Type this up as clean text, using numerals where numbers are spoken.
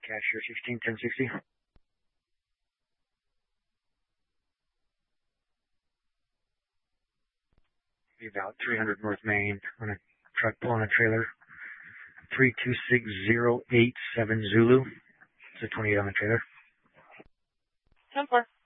Cashier 161060. Be about 300 North Main on a truck pulling a trailer. 326087 Zulu. It's a 28 on the trailer. 10-4.